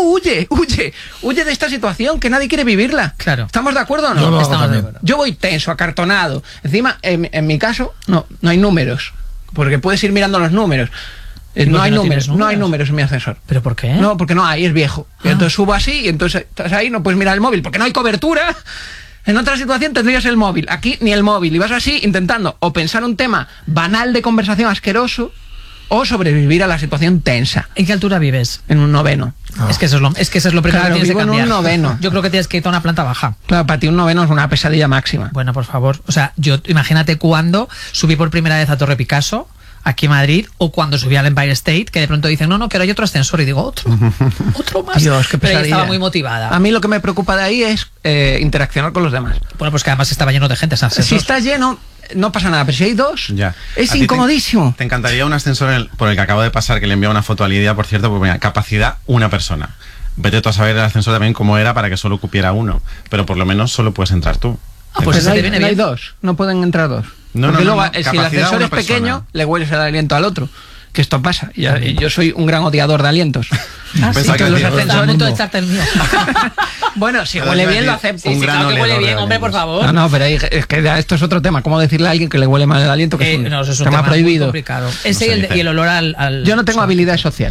huye de esta situación, que nadie quiere vivirla. Claro. ¿Estamos de acuerdo o no? Yo lo hago Estamos de también. acuerdo. Yo voy tenso, acartonado. Encima, en mi caso, no hay números. Porque puedes ir mirando los números. ¿Y por No qué hay no números, tienes no hay números? números en mi ascensor. ¿Pero por qué? No, porque no hay, es viejo. Y Ah. entonces subo así y entonces estás ahí, no puedes mirar el móvil porque no hay cobertura. En otra situación tendrías el móvil, aquí ni el móvil. Y vas así intentando o pensar un tema banal de conversación asqueroso o sobrevivir a la situación tensa ¿En qué altura vives? en un noveno. Ah. Es que eso es lo primero Claro, que tienes vivo que en un cambiar. noveno. Yo creo que tienes que irte a una planta baja. Claro, para ti un noveno es una pesadilla máxima. Bueno, por favor. O sea, yo imagínate cuando subí por primera vez a Torre Picasso, aquí en Madrid, o cuando subí al Empire State, que de pronto dicen, no, que ahora hay otro ascensor. Y digo, otro más. Dios, qué Pero ella pesadilla. estaba muy motivada. A mí lo que me preocupa de ahí es interaccionar con los demás. Bueno, pues que además estaba lleno de gente ese ascensor. Si está lleno, no pasa nada, pero si hay dos, Ya. es ¿A ti incomodísimo. Te encantaría un ascensor por el que acabo de pasar, que le envié una foto a Lidia, por cierto, porque mira, capacidad una persona. Vete tú a saber el ascensor también cómo era para que solo cupiera uno, pero por lo menos solo puedes entrar tú. Ah, pues Pero ese no te hay, viene no hay bien. dos, no pueden entrar dos. No, Porque no, luego, no, si el capacidad ascensor una es pequeño, persona. le hueles el aliento al otro. Que esto pasa. Y yo soy un gran odiador de alientos. Ah, sí, Pensaba que que los decías ascensores. todo a el punto de mundo. echarte el mío. Bueno, si Pero huele iba a bien, lo decir, acepto. un Sí, gran claro que huele oledor bien, de hombre, por alientos. favor. No, pero es que ya esto es otro tema. ¿Cómo decirle a alguien que le huele mal el aliento? Que es un No, eso es un tema tema muy prohibido. complicado. Ese se y dice. y el olor al... Yo no tengo habilidades sociales.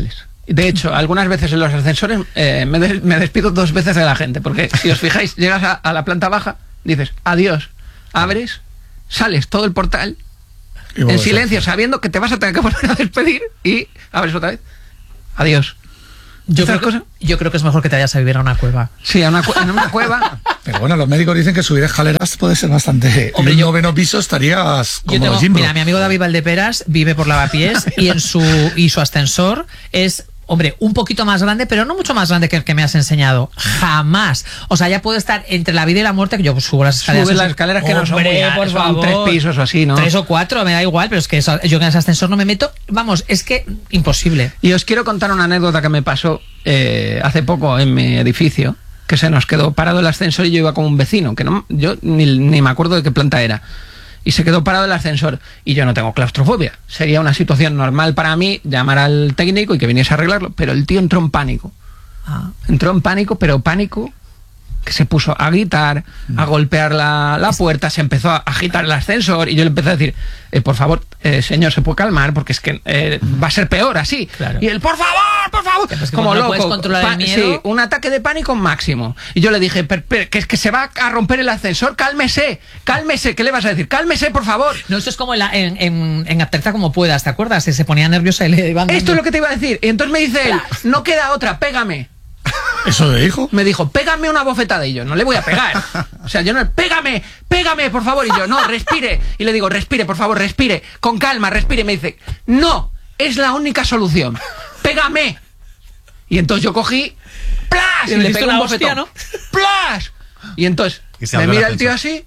De hecho, algunas veces en los ascensores me despido 2 veces de la gente, porque si os fijáis, llegas a la planta baja, dices adiós, abres, sales todo el portal en silencio, sabiendo que te vas a tener que volver a despedir y abres otra vez. Adiós. Yo creo que es mejor que te vayas a vivir a una cueva. Sí, en una cueva. Pero bueno, los médicos dicen que subir escaleras puede ser bastante... Hombre, en el 9º piso estarías como Jimbro. Mira, mi amigo David Valdeperas vive por Lavapiés y su ascensor es... Hombre, un poquito más grande, pero no mucho más grande que el que me has enseñado. Jamás. O sea, ya puedo estar entre la vida y la muerte, que yo subo las escaleras. Subes las escaleras que no son muy altas, son 3 pisos o así, ¿no? 3 o 4, me da igual, pero es que yo en ese ascensor no me meto. Vamos, es que imposible. Y os quiero contar una anécdota que me pasó hace poco en mi edificio, que se nos quedó parado el ascensor y yo iba con un vecino, que yo ni me acuerdo de qué planta era. Y se quedó parado el ascensor. Y yo no tengo claustrofobia. Sería una situación normal para mí llamar al técnico y que viniese a arreglarlo. Pero el tío entró en pánico. Entró en pánico, pero pánico que se puso a gritar, a golpear la puerta, se empezó a agitar el ascensor y yo le empecé a decir, por favor, señor, ¿se puede calmar? Porque es que va a ser peor así. Claro. Y él, por favor, Pues como loco. No puedes controlar el miedo. Sí, un ataque de pánico máximo. Y yo le dije, que es que se va a romper el ascensor, cálmese, ¿qué le vas a decir? Cálmese, por favor. No, esto es como en Aterriza como puedas, ¿te acuerdas? Se ponía nerviosa y le iban... Esto es lo que te iba a decir. Y entonces me dice él, no queda otra, pégame. ¿Eso le dijo? Me dijo, pégame una bofetada. Y yo, no le voy a pegar. O sea, yo no, pégame, por favor. Y yo, no, respire. Y le digo, respire, por favor, respire. Con calma, respire. Y me dice, no, es la única solución. Pégame. Y entonces yo cogí, ¡plas! Y le pegué un bofetón, ¿no? ¡Plas! Y entonces me mira el tío así.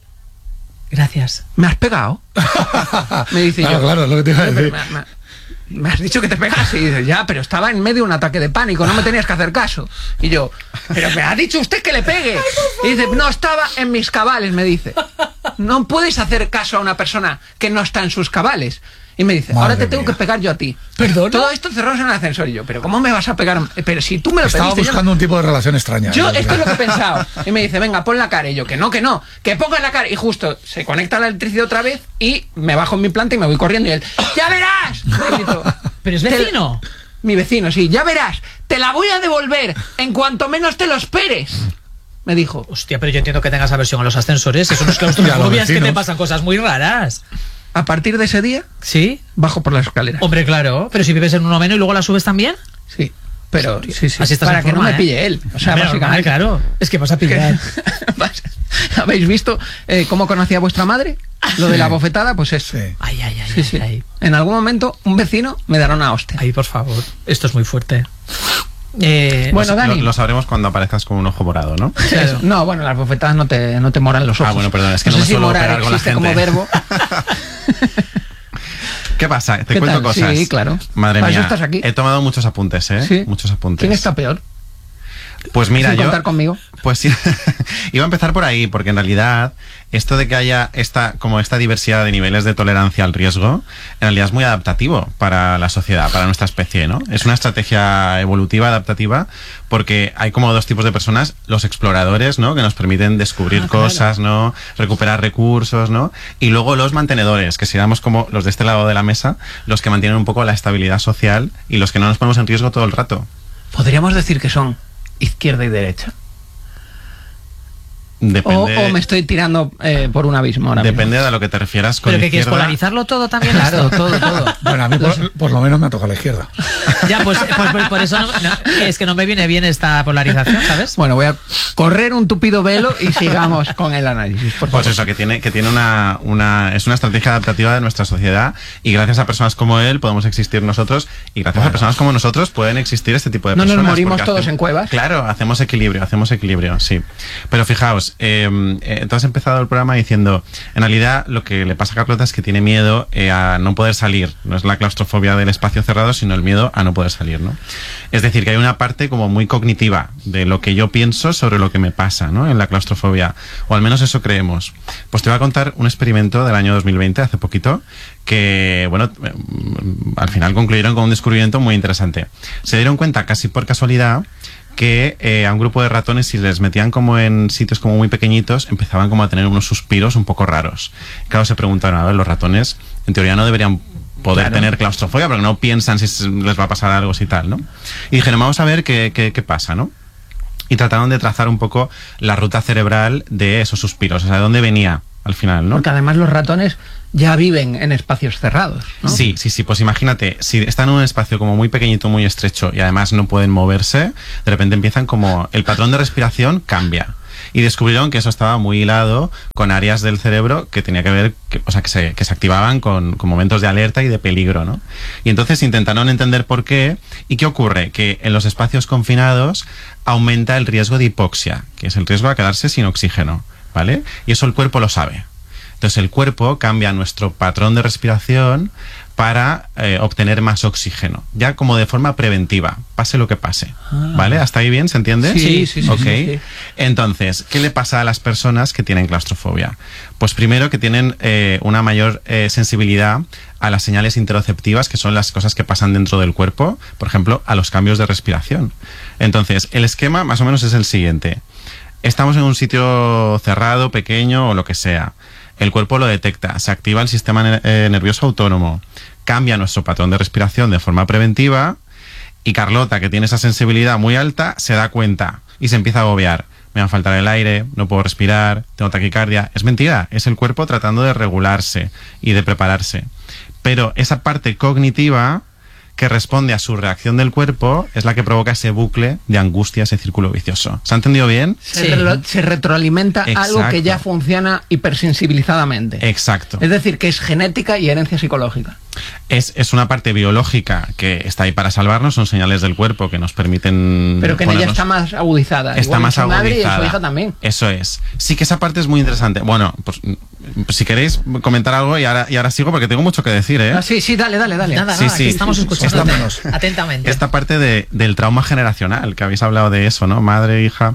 Gracias. ¿Me has pegado? Me dice yo. Claro, es lo que te iba a decir. Me has dicho que te pegas. Y dice, ya, pero estaba en medio de un ataque de pánico, no me tenías que hacer caso. Y yo, pero me ha dicho usted que le pegue. Y dice, no, estaba en mis cabales, me dice. No puedes hacer caso a una persona que no está en sus cabales. Y me dice, ahora te tengo que pegar yo a ti. ¿Perdón? Todo esto cerrados en el ascensor. Y yo, pero ¿cómo me vas a pegar? Pero si tú me lo pediste. Estaba buscando un tipo de relación extraña. Esto es lo que he pensado. Y me dice, venga, pon la cara. Y yo, que no, que pongas la cara. Y justo se conecta la electricidad otra vez y me bajo en mi planta y me voy corriendo. Y él, ¡ya verás! Me grito, ¿pero es vecino? Mi vecino, sí, ya verás. Te la voy a devolver en cuanto menos te lo esperes. Me dijo. Hostia, pero yo entiendo que tengas aversión a los ascensores. Eso no es claustrofobia, es que te pasan cosas muy raras. A partir de ese día, ¿sí? Bajo por las escaleras. Hombre, claro. Pero si vives en un noveno y luego la subes también. Sí. Pero sí. Así estás para que no me pille él. O sea, básicamente. Claro. Es que vas a pillar. ¿Habéis visto cómo conocía vuestra madre? Lo de la bofetada, pues eso. Sí. Ay. En algún momento, un vecino me dará una hostia. Ay, por favor. Esto es muy fuerte. Bueno, Dani. Lo sabremos cuando aparezcas con un ojo morado, ¿no? Claro. No, bueno, las bofetadas no te moran los ojos. Ah, bueno, perdón, es que no sé me si suelo morar pegar con la existe gente. como verbo. ¿Qué pasa? Te ¿Qué cuento tal? cosas. Sí, claro. Madre Para eso mía, estás aquí. he tomado muchos apuntes, ¿eh? ¿Sí? Muchos apuntes. ¿Quién está peor? Pues mira, ¿Sin yo... contar conmigo? Pues sí, iba a empezar por ahí, porque en realidad esto de que haya esta diversidad de niveles de tolerancia al riesgo, en realidad es muy adaptativo para la sociedad, para nuestra especie, ¿no? Es una estrategia evolutiva, adaptativa, porque hay como 2 tipos de personas, los exploradores, ¿no? Que nos permiten descubrir cosas, ¿no? Recuperar recursos, ¿no? Y luego los mantenedores, que seríamos como los de este lado de la mesa, los que mantienen un poco la estabilidad social y los que no nos ponemos en riesgo todo el rato. Podríamos decir que son izquierda y derecha. Depende, o me estoy tirando por un abismo ahora depende mismo. de a lo que te refieras con ¿pero que quieres izquierda. polarizarlo todo también? Claro, todo. Bueno, a mí por lo menos me ha tocado la izquierda. Ya, pues por eso es que no me viene bien esta polarización, ¿sabes? Bueno, voy a correr un tupido velo y sigamos con el análisis, por favor. Pues eso, que tiene es una estrategia adaptativa de nuestra sociedad y gracias a personas como él podemos existir nosotros y gracias a personas como nosotros pueden existir este tipo de No personas. nos morimos porque todos en cuevas. Claro, hacemos equilibrio, sí. Pero fijaos, tú has empezado el programa diciendo, en realidad lo que le pasa a Carlota es que tiene miedo a no poder salir. No es la claustrofobia del espacio cerrado, sino el miedo a no poder salir, ¿no? Es decir, que hay una parte como muy cognitiva de lo que yo pienso sobre lo que me pasa, ¿no? En la claustrofobia, o al menos eso creemos. Pues te voy a contar un experimento del año 2020, hace poquito, que, bueno, al final concluyeron con un descubrimiento muy interesante. Se dieron cuenta, casi por casualidad, que a un grupo de ratones, si les metían como en sitios como muy pequeñitos, empezaban como a tener unos suspiros un poco raros. Claro, se preguntaron, a ver, los ratones en teoría no deberían poder tener claustrofobia, porque no piensan si les va a pasar algo y tal, ¿no? Y dijeron, vamos a ver qué pasa, ¿no? Y trataron de trazar un poco la ruta cerebral de esos suspiros, o sea, de dónde venía al final, ¿no? Porque además los ratones ya viven en espacios cerrados, ¿no? Sí, pues imagínate, si están en un espacio como muy pequeñito, muy estrecho, y además no pueden moverse, de repente empiezan como, el patrón de respiración cambia. Y descubrieron que eso estaba muy hilado con áreas del cerebro que tenía que ver, que se activaban con momentos de alerta y de peligro, ¿no? Y entonces intentaron entender por qué. ¿Y qué ocurre? Que en los espacios confinados aumenta el riesgo de hipoxia, que es el riesgo de quedarse sin oxígeno, ¿vale? Y eso el cuerpo lo sabe. Entonces el cuerpo cambia nuestro patrón de respiración para obtener más oxígeno, ya como de forma preventiva, pase lo que pase, ¿vale? ¿Hasta ahí bien? ¿Se entiende? Sí. Okay. Sí. Entonces, ¿qué le pasa a las personas que tienen claustrofobia? Pues primero que tienen una mayor sensibilidad a las señales interoceptivas, que son las cosas que pasan dentro del cuerpo, por ejemplo, a los cambios de respiración. Entonces, el esquema más o menos es el siguiente. Estamos en un sitio cerrado, pequeño o lo que sea. El cuerpo lo detecta, se activa el sistema nervioso autónomo, cambia nuestro patrón de respiración de forma preventiva y Carlota, que tiene esa sensibilidad muy alta, se da cuenta y se empieza a agobiar. Me va a faltar el aire, no puedo respirar, tengo taquicardia. Es mentira, es el cuerpo tratando de regularse y de prepararse. Pero esa parte cognitiva que responde a su reacción del cuerpo es la que provoca ese bucle de angustia, ese círculo vicioso. ¿Se ha entendido bien? Se retroalimenta algo que ya funciona hipersensibilizadamente. Exacto. Es decir, que es genética y herencia psicológica. Es una parte biológica que está ahí para salvarnos, son señales del cuerpo que nos permiten... Pero que en ella está más agudizada. Está más agudizada. Madre y su hija también. Eso es. Sí que esa parte es muy interesante. Bueno, pues si queréis comentar algo y ahora sigo porque tengo mucho que decir, ¿eh? Sí, dale. Nada, sí. aquí estamos escuchando atentamente. Esta parte del trauma generacional, que habéis hablado de eso, ¿no? Madre, hija.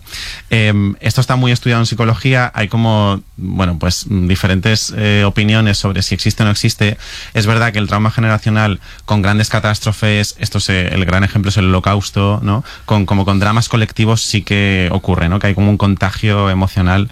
Esto está muy estudiado en psicología. Hay como, bueno, pues diferentes opiniones sobre si existe o no existe. Es verdad que el trauma generacional con grandes catástrofes, el gran ejemplo es el Holocausto, ¿no? Como con dramas colectivos sí que ocurre, ¿no? Que hay como un contagio emocional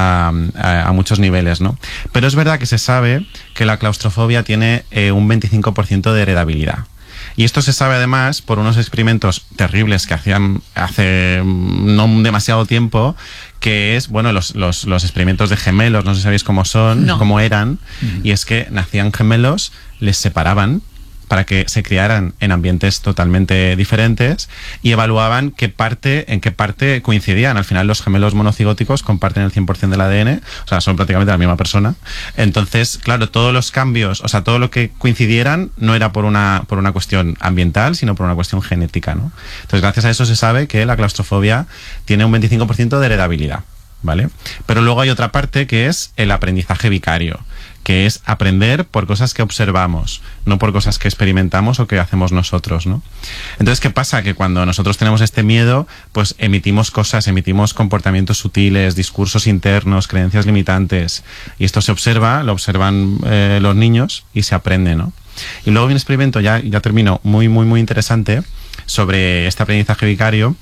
a muchos niveles, ¿no? Pero es verdad que se sabe que la claustrofobia tiene un 25% de heredabilidad. Y esto se sabe además por unos experimentos terribles que hacían hace no demasiado tiempo, que es, bueno, los experimentos de gemelos, no sé si sabéis cómo son, cómo eran, y es que nacían gemelos, les separaban para que se criaran en ambientes totalmente diferentes y evaluaban en qué parte coincidían. Al final los gemelos monocigóticos comparten el 100% del ADN, o sea, son prácticamente la misma persona. Entonces, claro, todos los cambios, o sea, todo lo que coincidieran no era por una cuestión ambiental, sino por una cuestión genética, ¿no? Entonces, gracias a eso se sabe que la claustrofobia tiene un 25% de heredabilidad, ¿vale? Pero luego hay otra parte que es el aprendizaje vicario, que es aprender por cosas que observamos, no por cosas que experimentamos o que hacemos nosotros, ¿no? Entonces, ¿qué pasa? Que cuando nosotros tenemos este miedo, pues emitimos comportamientos sutiles, discursos internos, creencias limitantes, y esto se observa, lo observan los niños y se aprende, ¿no? Y luego hay un experimento, ya termino, muy, muy, muy interesante, sobre este aprendizaje vicario.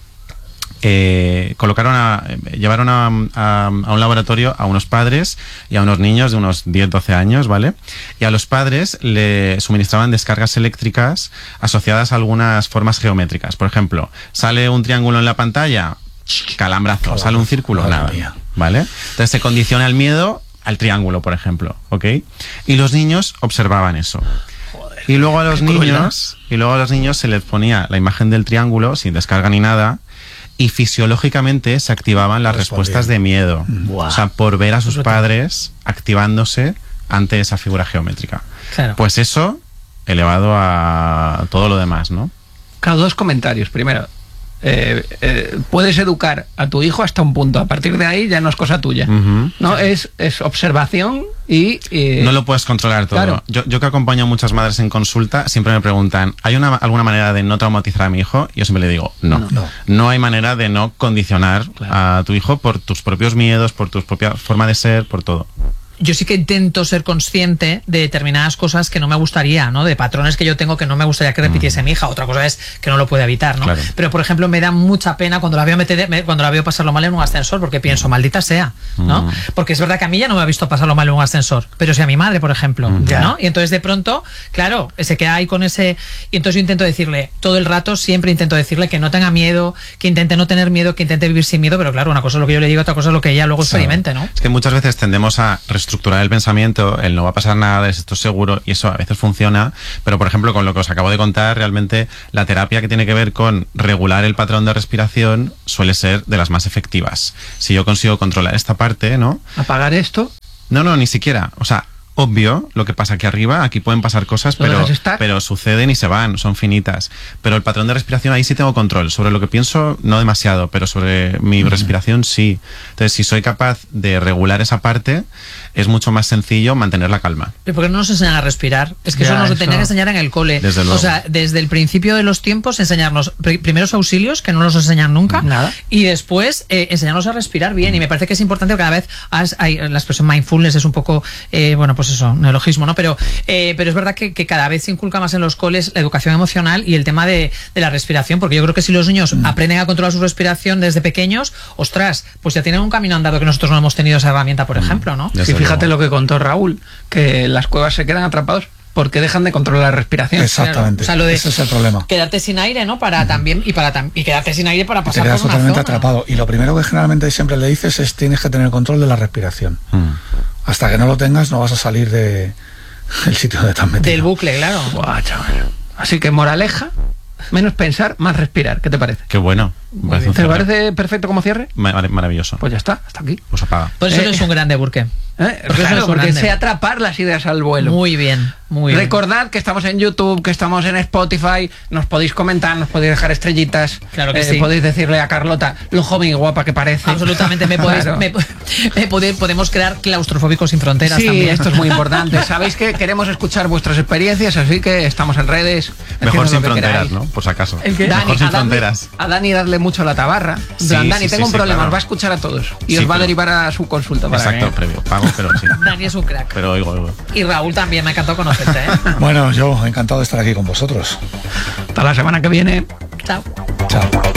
Llevaron a un laboratorio a unos padres y a unos niños de unos 10-12 años, ¿vale? Y a los padres le suministraban descargas eléctricas asociadas a algunas formas geométricas. Por ejemplo, sale un triángulo en la pantalla, calambrazo, sale un círculo, nada, ¿vale? Entonces se condiciona el miedo al triángulo, por ejemplo, ¿ok? Y los niños observaban eso. Y luego a los niños se les ponía la imagen del triángulo sin descarga ni nada. Y fisiológicamente se activaban las respuestas de miedo. Wow. O sea, por ver a sus padres activándose ante esa figura geométrica. Claro. Pues eso elevado a todo lo demás, ¿no? Claro, dos comentarios. Primero, puedes educar a tu hijo hasta un punto. A partir de ahí ya no es cosa tuya. ¿No? Es observación y... no lo puedes controlar todo. Claro. Yo que acompaño a muchas madres en consulta, siempre me preguntan, ¿hay alguna manera de no traumatizar a mi hijo? Y yo siempre le digo, no hay manera de no condicionar a tu hijo por tus propios miedos, por tu propia forma de ser, por todo. yo sí que intento ser consciente de determinadas cosas que no me gustaría, ¿no? De patrones que yo tengo que no me gustaría que repitiese mi hija. Otra cosa es que no lo puede evitar, ¿no? Claro. Pero, por ejemplo, me da mucha pena cuando la veo pasarlo mal en un ascensor, porque pienso, maldita sea, ¿no? Porque es verdad que a mí ya no me ha visto pasarlo mal en un ascensor, pero sí a mi madre, por ejemplo, ¿no? Y entonces de pronto, claro, se queda ahí con ese... Y entonces yo intento decirle, todo el rato siempre intento decirle que no tenga miedo, que intente no tener miedo, que intente vivir sin miedo, pero claro, una cosa es lo que yo le digo, otra cosa es lo que ella luego experimente, ¿no? Es que muchas veces tendemos a reestructurar el pensamiento, el no va a pasar nada, esto es seguro, y eso a veces funciona, pero por ejemplo, con lo que os acabo de contar, realmente la terapia que tiene que ver con regular el patrón de respiración suele ser de las más efectivas. Si yo consigo controlar esta parte, ¿no? Apagar esto. No, ni siquiera. O sea, obvio lo que pasa aquí arriba, aquí pueden pasar cosas, pero suceden y se van, son finitas. Pero el patrón de respiración, ahí sí tengo control. Sobre lo que pienso, no demasiado, pero sobre mi respiración sí. Entonces, si soy capaz de regular esa parte, es mucho más sencillo mantener la calma. ¿Pero por qué no nos enseñan a respirar? Es que eso nos lo tenían que enseñar en el cole. Desde luego. O sea, desde el principio de los tiempos, enseñarnos primeros auxilios, que no nos enseñan nunca. Nada. Y después enseñarnos a respirar bien. Y me parece que es importante que cada vez la expresión mindfulness es un poco, bueno, pues eso, neologismo, ¿no? Pero es verdad que cada vez se inculca más en los coles la educación emocional y el tema de la respiración, porque yo creo que si los niños aprenden a controlar su respiración desde pequeños, ostras, pues ya tienen un camino andado que nosotros no hemos tenido esa herramienta, por ejemplo, ¿no? Y fíjate lo que contó Raúl, que las cuevas se quedan atrapados porque dejan de controlar la respiración. Exactamente. Claro. O sea, ese es el problema. Quedarte sin aire, ¿no? Y quedarte sin aire para pasar te quedas por una totalmente zona. atrapado. Y lo primero que generalmente siempre le dices es tienes que tener control de la respiración. Hasta que no lo tengas no vas a salir del sitio donde te has metido. Del bucle, claro. Buah, chaval. Así que moraleja, menos pensar, más respirar. ¿Qué te parece? Qué bueno. ¿Te parece perfecto como cierre? Maravilloso. Pues ya está, hasta aquí. Pues apaga. Por eso eres un grande, Burke. Porque sé atrapar las ideas al vuelo. Muy bien, muy bien. Recordad que estamos en YouTube, que estamos en Spotify, nos podéis comentar, nos podéis dejar estrellitas. Claro que sí. Podéis decirle a Carlota lo joven y guapa que parece. Absolutamente, podemos crear claustrofóbicos sin fronteras sí, también. esto es muy importante. Sabéis que queremos escuchar vuestras experiencias, así que estamos en redes. Mejor sin fronteras, ¿no? Por si acaso. Mejor sin fronteras. A Dani dadle mucho la tabarra. Sí, Dani, tengo un problema, claro. os va a escuchar a todos y Sí, os va a derivar a su consulta. Exacto, previo. Pago, pero sí. Dani es un crack. Pero oigo. Y Raúl también, me ha encantado conocerte, ¿eh? Bueno, yo encantado de estar aquí con vosotros. Hasta la semana que viene. Chao. Chao.